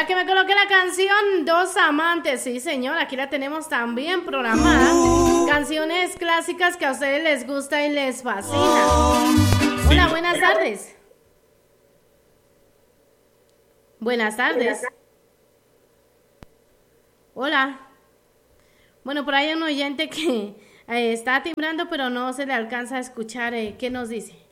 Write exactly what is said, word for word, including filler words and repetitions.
Para que me coloque la canción Dos Amantes. Sí, señor, aquí la tenemos también programada. Canciones clásicas que a ustedes les gusta y les fascina. Hola, buenas tardes. Buenas tardes. Hola. Bueno, por ahí hay un oyente que eh, está timbrando, pero no se le alcanza a escuchar. Eh, ¿Qué nos dice?